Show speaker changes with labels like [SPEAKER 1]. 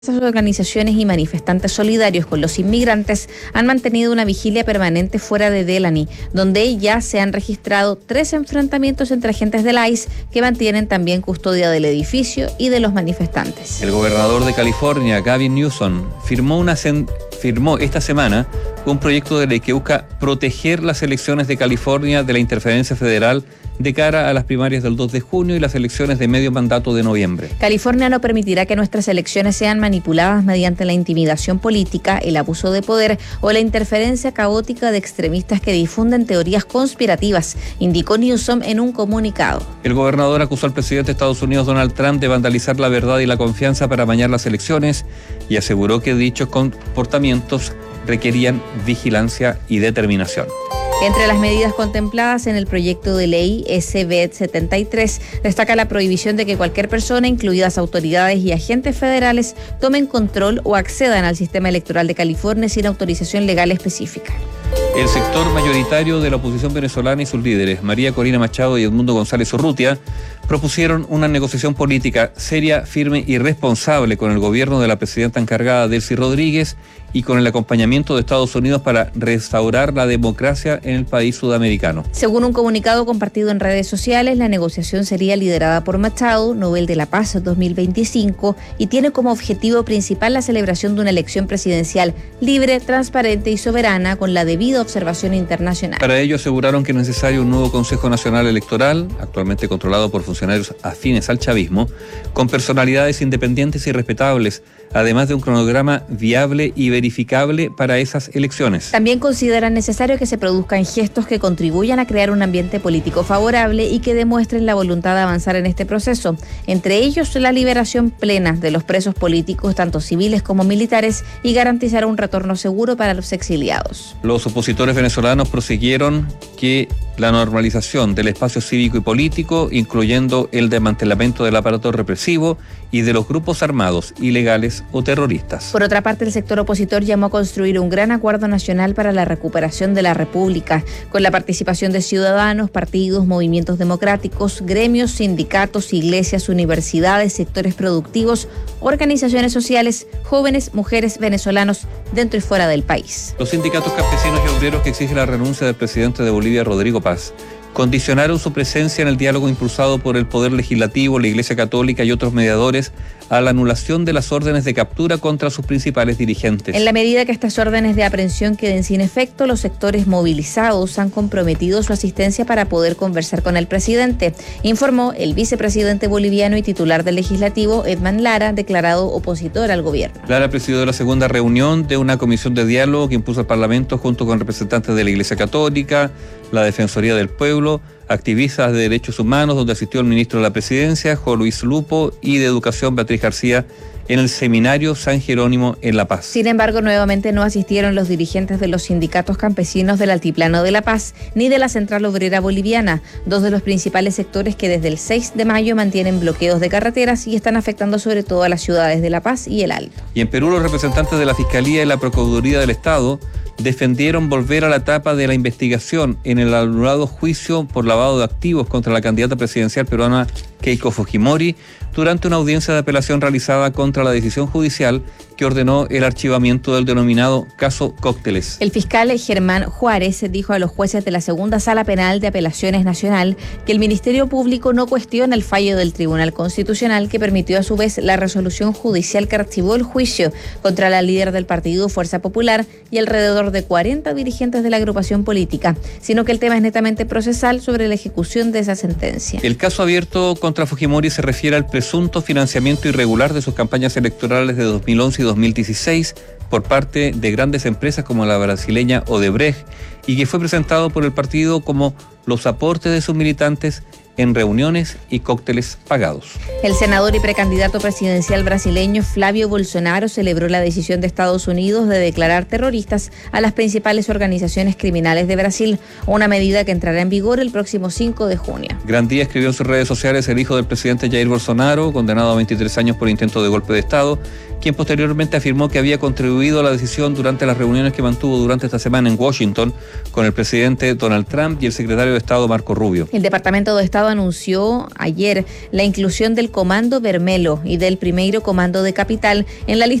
[SPEAKER 1] Estas organizaciones y manifestantes solidarios con los inmigrantes han mantenido una vigilia permanente fuera de Delany, donde ya se han registrado 3 enfrentamientos entre agentes del ICE que mantienen también custodia del edificio y de los manifestantes.
[SPEAKER 2] El gobernador de California, Gavin Newsom, firmó esta semana un proyecto de ley que busca proteger las elecciones de California de la interferencia federal de cara a las primarias del 2 de junio y las elecciones de medio mandato de noviembre.
[SPEAKER 1] California no permitirá que nuestras elecciones sean manipuladas mediante la intimidación política, el abuso de poder o la interferencia caótica de extremistas que difunden teorías conspirativas, indicó Newsom en un comunicado.
[SPEAKER 2] El gobernador acusó al presidente de Estados Unidos, Donald Trump, de vandalizar la verdad y la confianza para amañar las elecciones y aseguró que dichos comportamientos requerían vigilancia y determinación.
[SPEAKER 1] Entre las medidas contempladas en el proyecto de ley SB 73 destaca la prohibición de que cualquier persona, incluidas autoridades y agentes federales, tomen control o accedan al sistema electoral de California sin autorización legal específica.
[SPEAKER 2] El sector mayoritario de la oposición venezolana y sus líderes, María Corina Machado y Edmundo González Urrutia, propusieron una negociación política seria, firme y responsable con el gobierno de la presidenta encargada Delcy Rodríguez y con el acompañamiento de Estados Unidos para restaurar la democracia en el país sudamericano.
[SPEAKER 1] Según un comunicado compartido en redes sociales, la negociación sería liderada por Machado, Nobel de la Paz 2025, y tiene como objetivo principal la celebración de una elección presidencial libre, transparente y soberana con la debida observación internacional.
[SPEAKER 2] Para ello aseguraron que es necesario un nuevo Consejo Nacional Electoral, actualmente controlado por funcionarios afines al chavismo, con personalidades independientes y respetables, además de un cronograma viable y verificable para esas elecciones.
[SPEAKER 1] También consideran necesario que se produzcan gestos que contribuyan a crear un ambiente político favorable y que demuestren la voluntad de avanzar en este proceso, entre ellos la liberación plena de los presos políticos, tanto civiles como militares, y garantizar un retorno seguro para los exiliados.
[SPEAKER 2] Los opositores venezolanos prosiguieron que la normalización del espacio cívico y político, incluyendo el desmantelamiento del aparato represivo y de los grupos armados, ilegales o terroristas.
[SPEAKER 1] Por otra parte, el sector opositor llamó a construir un gran acuerdo nacional para la recuperación de la República, con la participación de ciudadanos, partidos, movimientos democráticos, gremios, sindicatos, iglesias, universidades, sectores productivos, organizaciones sociales, jóvenes, mujeres, venezolanos, dentro y fuera del país.
[SPEAKER 2] Los sindicatos campesinos y obreros que exigen la renuncia del presidente de Bolivia, Rodrigo Paz, condicionaron su presencia en el diálogo impulsado por el Poder Legislativo, la Iglesia Católica y otros mediadores a la anulación de las órdenes de captura contra sus principales dirigentes.
[SPEAKER 1] En la medida que estas órdenes de aprehensión queden sin efecto, los sectores movilizados han comprometido su asistencia para poder conversar con el presidente, informó el vicepresidente boliviano y titular del Legislativo, Edman Lara, declarado opositor al gobierno.
[SPEAKER 2] Lara presidió la segunda reunión de una comisión de diálogo que impuso el Parlamento junto con representantes de la Iglesia Católica, la Defensoría del Pueblo, activistas de derechos humanos, donde asistió el ministro de la Presidencia, Juan Luis Lupo, y de Educación, Beatriz García, en el seminario San Jerónimo en La Paz.
[SPEAKER 1] Sin embargo, nuevamente no asistieron los dirigentes de los sindicatos campesinos del Altiplano de La Paz ni de la Central Obrera Boliviana, dos de los principales sectores que desde el 6 de mayo mantienen bloqueos de carreteras y están afectando sobre todo a las ciudades de La Paz y El Alto.
[SPEAKER 2] Y en Perú, los representantes de la Fiscalía y la Procuraduría del Estado defendieron volver a la etapa de la investigación en el anulado juicio por lavado de activos contra la candidata presidencial peruana Keiko Fujimori durante una audiencia de apelación realizada contra la decisión judicial que ordenó el archivamiento del denominado caso Cócteles.
[SPEAKER 1] El fiscal Germán Juárez dijo a los jueces de la Segunda Sala Penal de Apelaciones Nacional que el Ministerio Público no cuestiona el fallo del Tribunal Constitucional que permitió a su vez la resolución judicial que archivó el juicio contra la líder del partido Fuerza Popular y alrededor de 40 dirigentes de la agrupación política, sino que el tema es netamente procesal sobre la ejecución de esa sentencia.
[SPEAKER 2] El caso abierto contra Fujimori se refiere al presunto financiamiento irregular de sus campañas electorales de 2011 y 2016 por parte de grandes empresas como la brasileña Odebrecht y que fue presentado por el partido como los aportes de sus militantes en reuniones y cócteles pagados.
[SPEAKER 1] El senador y precandidato presidencial brasileño Flavio Bolsonaro celebró la decisión de Estados Unidos de declarar terroristas a las principales organizaciones criminales de Brasil, una medida que entrará en vigor el próximo 5 de junio.
[SPEAKER 2] Grandía escribió en sus redes sociales el hijo del presidente Jair Bolsonaro, condenado a 23 años por intento de golpe de Estado, quien posteriormente afirmó que había contribuido a la decisión durante las reuniones que mantuvo durante esta semana en Washington con el presidente Donald Trump y el secretario de Estado Marco Rubio.
[SPEAKER 1] El Departamento de Estado Estado anunció ayer la inclusión del Comando Bermelo y del Primeiro Comando de Capital en la lista